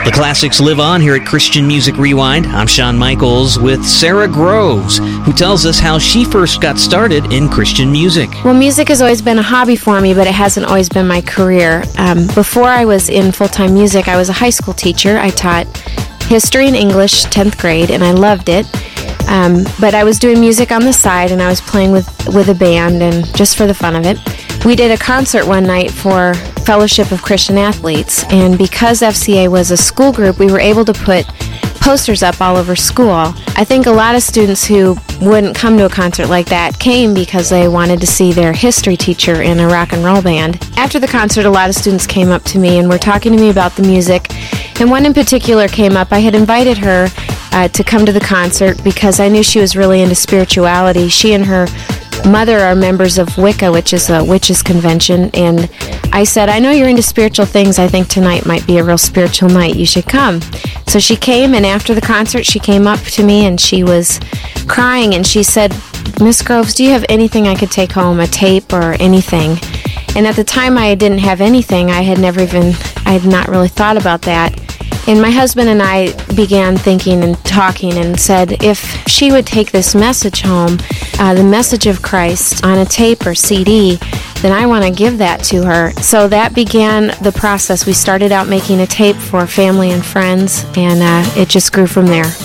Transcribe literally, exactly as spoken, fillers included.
The classics live on here at Christian Music Rewind. I'm Shawn Michaels with Sara Groves, who tells us how she first got started in Christian music. Well, music has always been a hobby for me, but it hasn't always been my career. Um, before I was in full-time music, I was a high school teacher. I taught history and English, tenth grade, and I loved it. Um, but I was doing music on the side, and I was playing with, with a band, and just for the fun of it. We did a concert one night for Fellowship of Christian Athletes, and because F C A was a school group, we were able to put posters up all over school. I think a lot of students who wouldn't come to a concert like that came because they wanted to see their history teacher in a rock and roll band. After the concert, a lot of students came up to me and were talking to me about the music, and one in particular came up. I had invited her uh, to come to the concert because I knew she was really into spirituality. She and her mother are members of Wicca, which is a witches convention, and I said, I know you're into spiritual things. I think tonight might be a real spiritual night. You should come. So she came, and after the concert, she came up to me, and she was crying, and she said, Miss Groves, do you have anything I could take home, a tape or anything? And at the time, I didn't have anything. I had never even, I had not really thought about that. And my husband and I began thinking and talking and said, if she would take this message home, uh, the message of Christ, on a tape or C D, then I want to give that to her. So that began the process. We started out making a tape for family and friends, and uh, it just grew from there.